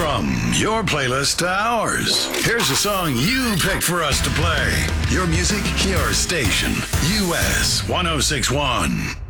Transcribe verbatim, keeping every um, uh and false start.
From your playlist to ours, here's a song you picked for us to play. Your music, your station. U S one oh six one.